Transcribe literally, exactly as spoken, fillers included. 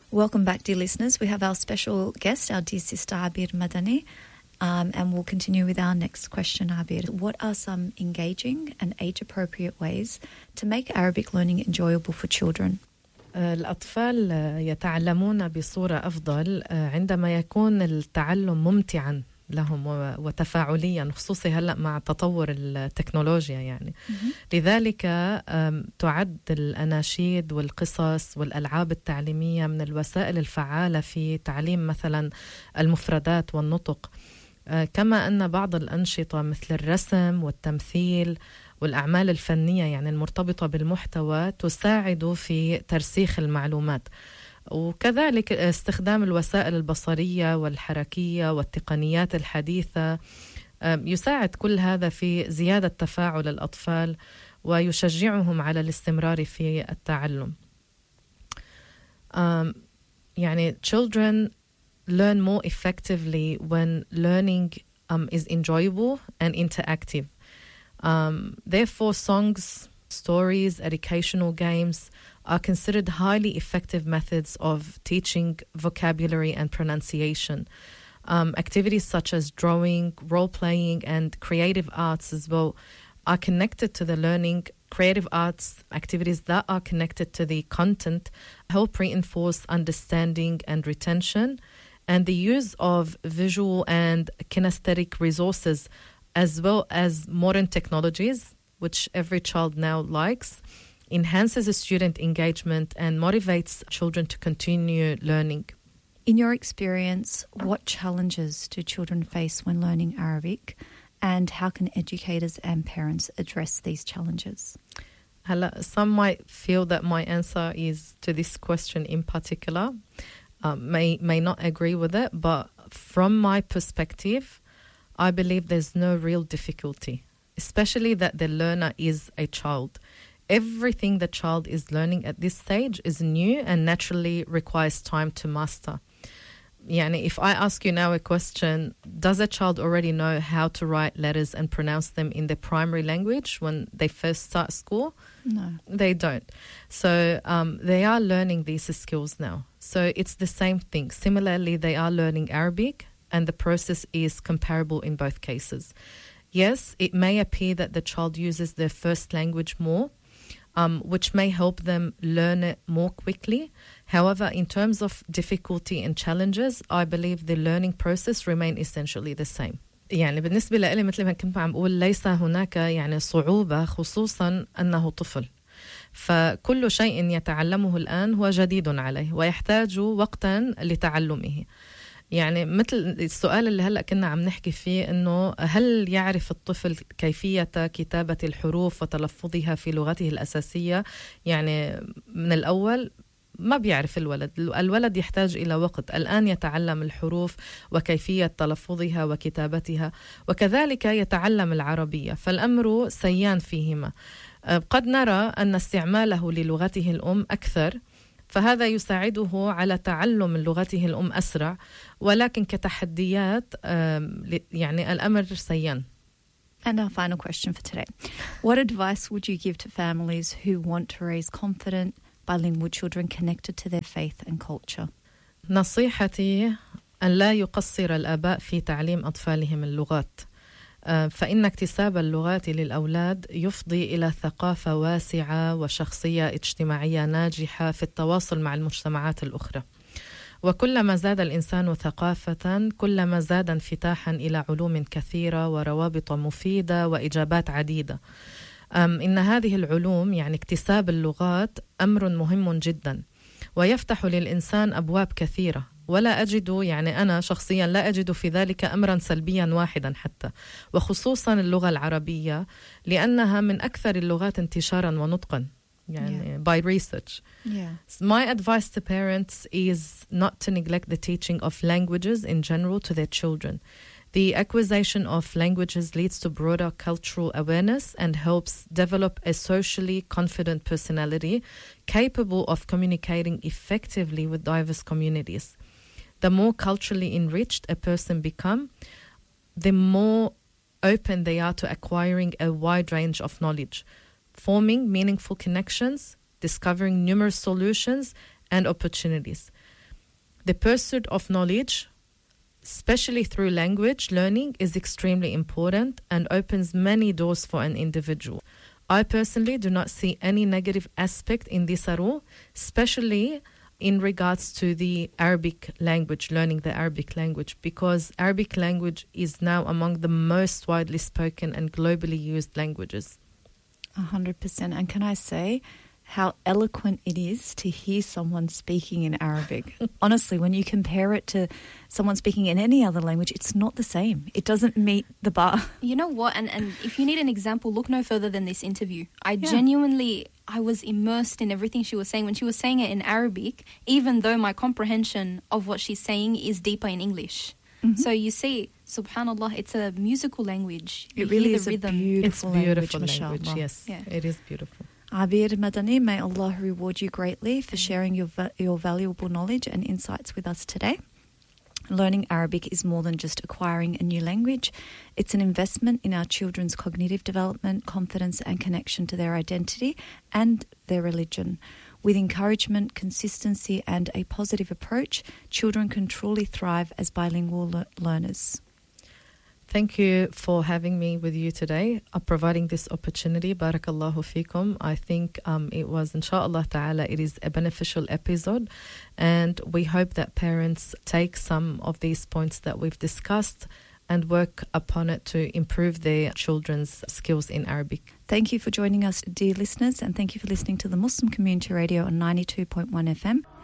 Welcome back, dear listeners. We have our special guest, our dear sister Abir Madani, um, and we'll continue with our next question, Abir. What are some engaging and age-appropriate ways to make Arabic learning enjoyable for children? الأطفال يتعلمون بصورة أفضل عندما يكون التعلم ممتعاً لهم وتفاعليا، خصوصي هلأ مع تطور التكنولوجيا يعني. mm-hmm. لذلك تعد الأناشيد والقصص والألعاب التعليمية من الوسائل الفعالة في تعليم مثلا المفردات والنطق، كما أن بعض الأنشطة مثل الرسم والتمثيل والأعمال الفنية يعني المرتبطة بالمحتوى تساعد في ترسيخ المعلومات، وكذلك استخدام الوسائل البصرية والحركية والتقنيات الحديثة يساعد كل هذا في زيادة تفاعل الأطفال ويشجعهم على الاستمرار في التعلم. um, يعني children learn more effectively when learning um, is enjoyable and interactive. Um, therefore, songs, stories, educational games are considered highly effective methods of teaching vocabulary and pronunciation. Um, activities such as drawing, role-playing, and creative arts as well are connected to the learning. Creative arts activities that are connected to the content help reinforce understanding and retention, and the use of visual and kinesthetic resources as well as modern technologies, which every child now likes, enhances student engagement and motivates children to continue learning. In your experience, what challenges do children face when learning Arabic, and how can educators and parents address these challenges? Some might feel that my answer is to this question in particular, um, may, may not agree with it, but from my perspective, I believe there's no real difficulty, especially that the learner is a child. Everything the child is learning at this stage is new and naturally requires time to master. Yani, if I ask you now a question, does a child already know how to write letters and pronounce them in their primary language when they first start school? No. They don't. So um, they are learning these skills now. So it's the same thing. Similarly, they are learning Arabic, and the process is comparable in both cases. Yes, it may appear that the child uses their first language more, um, which may help them learn it more quickly. However, in terms of difficulty and challenges, I believe the learning process remain essentially the same. يعني بالنسبة لي مثل ما كنت عم بقول ليس هناك يعني صعوبة، خصوصا أنه طفل، فكل شيء يتعلمه الآن هو جديد عليه ويحتاج وقتا لتعلمه. يعني مثل السؤال اللي هلأ كنا عم نحكي فيه إنه هل يعرف الطفل كيفية كتابة الحروف وتلفظها في لغته الأساسية؟ يعني من الأول ما بيعرف الولد. الولد يحتاج إلى وقت. الآن يتعلم الحروف وكيفية تلفظها وكتابتها، وكذلك يتعلم العربية، فالأمر سيان فيهما. قد نرى أن استعماله للغته الأم أكثر، فهذا يساعده على تعلم لغته الأم أسرع، ولكن كتحديات يعني الأمر سيان. And our final question for today. What advice would you give to families who want to raise confident, bilingual children connected to their faith and culture? نصيحتي أن لا يقصر الآباء في تعليم أطفالهم اللغات، فإن اكتساب اللغات للأولاد يفضي إلى ثقافة واسعة وشخصية اجتماعية ناجحة في التواصل مع المجتمعات الأخرى. وكلما زاد الإنسان ثقافة كلما زاد انفتاحا إلى علوم كثيرة وروابط مفيدة وإجابات عديدة. إن هذه العلوم يعني اكتساب اللغات أمر مهم جدا ويفتح للإنسان أبواب كثيرة، ولا أجد يعني أنا شخصيا لا أجد في ذلك أمرا سلبيا واحدا حتى، وخصوصا اللغة العربية لأنها من أكثر اللغات انتشارا ونطقا يعني yeah. by research. Yeah. My advice to parents is not to neglect the teaching of languages in general to their children. The acquisition of languages leads to broader cultural awareness and helps develop a socially confident personality capable of communicating effectively with diverse communities. The more culturally enriched a person becomes, the more open they are to acquiring a wide range of knowledge, forming meaningful connections, discovering numerous solutions and opportunities. The pursuit of knowledge, especially through language learning, is extremely important and opens many doors for an individual. I personally do not see any negative aspect in this at all, especially in regards to the Arabic language, learning the Arabic language, because Arabic language is now among the most widely spoken and globally used languages. A hundred percent. And can I say how eloquent it is to hear someone speaking in Arabic? Honestly, when you compare it to someone speaking in any other language, it's not the same. It doesn't meet the bar. You know what? And, and if you need an example, look no further than this interview. I Yeah. genuinely, I was immersed in everything she was saying. When she was saying it in Arabic, even though my comprehension of what she's saying is deeper in English. Mhm. So you see, subhanAllah, it's a musical language. You It really hear is the a rhythm. beautiful, It's beautiful language, language, mashallah. yes. Yeah. It is beautiful. Abir Madani, may Allah reward you greatly for sharing your va- your valuable knowledge and insights with us today. Learning Arabic is more than just acquiring a new language. It's an investment in our children's cognitive development, confidence and connection to their identity and their religion. With encouragement, consistency and a positive approach, children can truly thrive as bilingual le- learners. Thank you for having me with you today, uh, providing this opportunity. Barakallahu fikum. I think um, it was, inshallah ta'ala, it is a beneficial episode. And we hope that parents take some of these points that we've discussed and work upon it to improve their children's skills in Arabic. Thank you for joining us, dear listeners, and thank you for listening to the Muslim Community Radio on ninety-two point one F M.